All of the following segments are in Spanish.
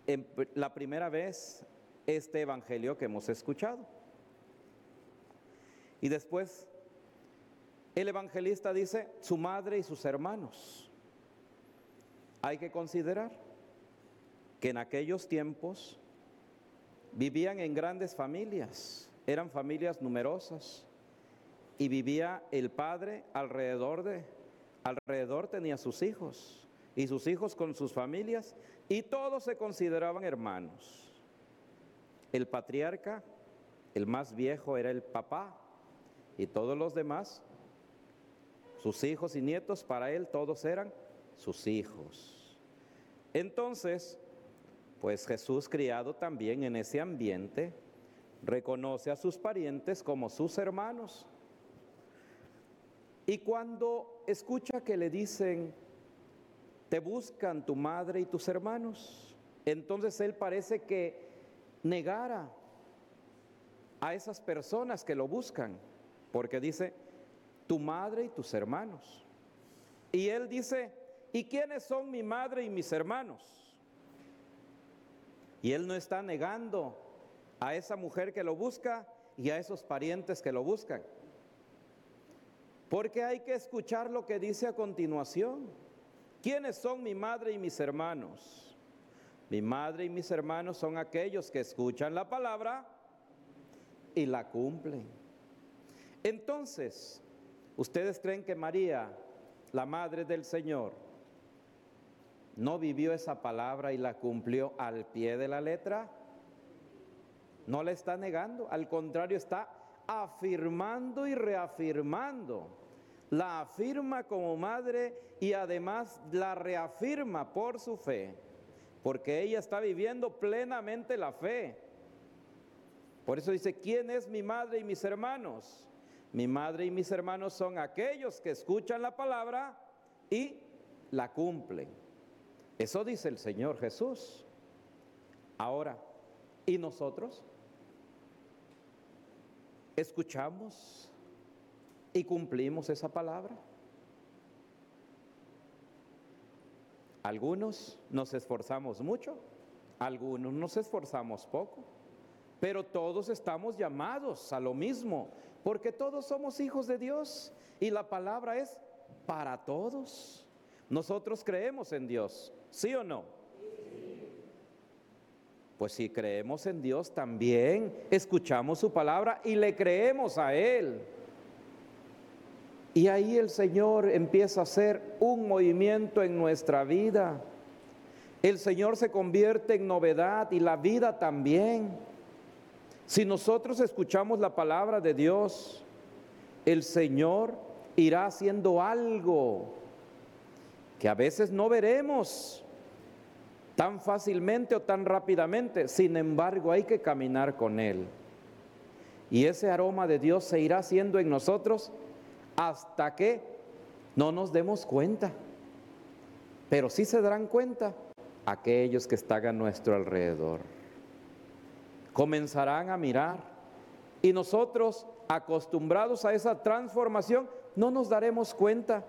la primera vez este evangelio que hemos escuchado. Y después el evangelista dice su madre y sus hermanos. Hay que considerar que en aquellos tiempos vivían en grandes familias, eran familias numerosas, y vivía el padre alrededor tenía sus hijos, y sus hijos con sus familias, y todos se consideraban hermanos. El patriarca, el más viejo, era el papá, y todos los demás, sus hijos y nietos, para él todos eran sus hijos. Entonces, pues Jesús, criado también en ese ambiente, reconoce a sus parientes como sus hermanos. Y cuando escucha que le dicen, te buscan tu madre y tus hermanos, entonces él parece que negara a esas personas que lo buscan, porque dice, tu madre y tus hermanos. Y él dice, ¿y quiénes son mi madre y mis hermanos? Y él no está negando a esa mujer que lo busca y a esos parientes que lo buscan. Porque hay que escuchar lo que dice a continuación. ¿Quiénes son mi madre y mis hermanos? Mi madre y mis hermanos son aquellos que escuchan la palabra y la cumplen. Entonces, ¿ustedes creen que María, la madre del Señor, no vivió esa palabra y la cumplió al pie de la letra? No la está negando, al contrario, está afirmando y reafirmando. La afirma como madre y además la reafirma por su fe, porque ella está viviendo plenamente la fe. Por eso dice, ¿quién es mi madre y mis hermanos? Mi madre y mis hermanos son aquellos que escuchan la palabra y la cumplen. Eso dice el Señor Jesús. Ahora, ¿y nosotros? ¿Escuchamos y cumplimos esa palabra? Algunos nos esforzamos mucho, algunos nos esforzamos poco, pero todos estamos llamados a lo mismo, porque todos somos hijos de Dios y la palabra es para todos. Nosotros creemos en Dios, ¿sí o no? Pues si creemos en Dios, también escuchamos su palabra y le creemos a Él. Y ahí el Señor empieza a hacer un movimiento en nuestra vida. El Señor se convierte en novedad y la vida también. Si nosotros escuchamos la palabra de Dios, el Señor irá haciendo algo que a veces no veremos tan fácilmente o tan rápidamente. Sin embargo, hay que caminar con Él. Y ese aroma de Dios se irá haciendo en nosotros hasta que no nos demos cuenta. Pero sí se darán cuenta aquellos que están a nuestro alrededor. Comenzarán a mirar y nosotros, acostumbrados a esa transformación, no nos daremos cuenta.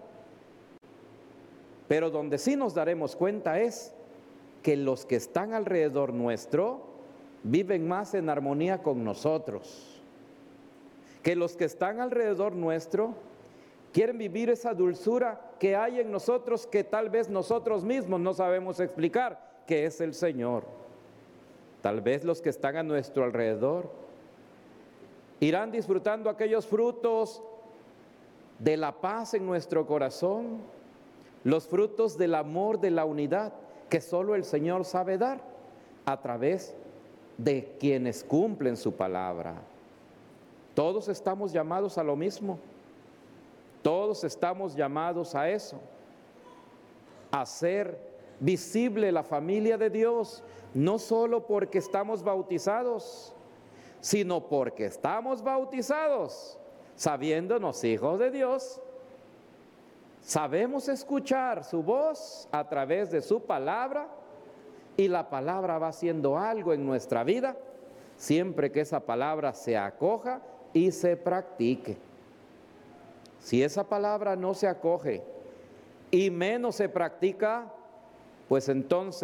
Pero donde sí nos daremos cuenta es que los que están alrededor nuestro viven más en armonía con nosotros, que los que están alrededor nuestro quieren vivir esa dulzura que hay en nosotros, que tal vez nosotros mismos no sabemos explicar, que es el Señor. Tal vez los que están a nuestro alrededor irán disfrutando aquellos frutos de la paz en nuestro corazón, los frutos del amor, de la unidad, que solo el Señor sabe dar a través de quienes cumplen su palabra. Todos estamos llamados a lo mismo. Todos estamos llamados a eso, a hacer visible la familia de Dios, no solo porque estamos bautizados, sino porque estamos bautizados, sabiéndonos hijos de Dios. Sabemos escuchar su voz a través de su palabra y la palabra va haciendo algo en nuestra vida siempre que esa palabra se acoja y se practique. Si esa palabra no se acoge y menos se practica, pues entonces